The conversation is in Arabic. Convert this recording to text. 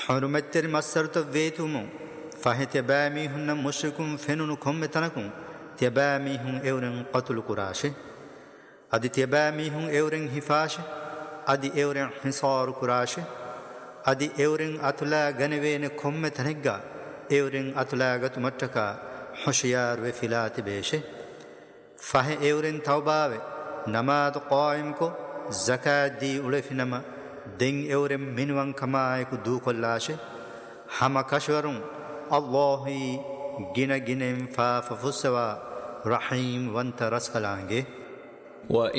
حرمتر مسرت ويتمو فهتبامي هن مشركم فنون كمتنكم تبامي هن اورن قتل قراشه ادي تبامي هن اورن هفاشه ادي اورن حصار قراشه ادي اورن اتلا غنوين كمتنگا اورن اتلا غتمتكا حشيار وفلات بيشه فه اورن توباوه نماز قائم کو زكاة دي أولفنما دين اورن منوان كمايكو دو كلاشه هما كشورون الله جنا جنم فاففسوا رحيم وانت رسكلانجه